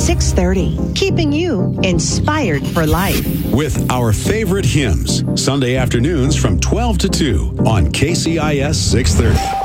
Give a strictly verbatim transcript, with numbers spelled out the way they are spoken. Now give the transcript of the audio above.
six thirty, keeping you inspired for life. With our favorite hymns, Sunday afternoons from twelve to two on K C I S six thirty.